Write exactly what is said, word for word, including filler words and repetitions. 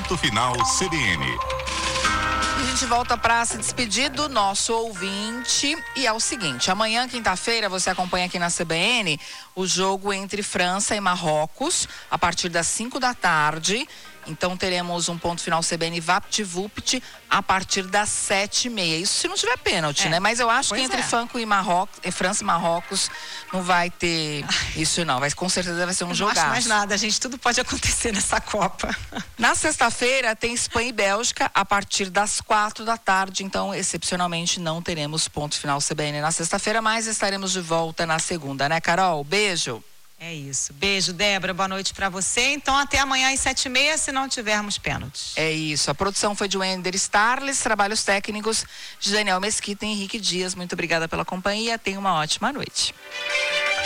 Ponto Final C B N. A gente volta para se despedir do nosso ouvinte e é o seguinte, amanhã, quinta-feira, você acompanha aqui na C B N o jogo entre França e Marrocos a partir das cinco da tarde. Então teremos um ponto final C B N VaptVupt a partir das sete e meia. Isso se não tiver pênalti, é. né? Mas eu acho pois que entre é. Franco e Marrocos, e França e Marrocos não vai ter isso não. Mas com certeza vai ser um jogaço. Não acho mais nada, gente. Tudo pode acontecer nessa Copa. Na sexta-feira tem Espanha e Bélgica a partir das quatro da tarde. Então, excepcionalmente, não teremos ponto final C B N na sexta-feira, mas estaremos de volta na segunda, né, Carol? Beijo. É isso. Beijo, Débora. Boa noite pra você. Então, até amanhã às sete e meia, se não tivermos pênaltis. É isso. A produção foi de Wender Starles, trabalhos técnicos de Daniel Mesquita e Henrique Dias. Muito obrigada pela companhia. Tenha uma ótima noite.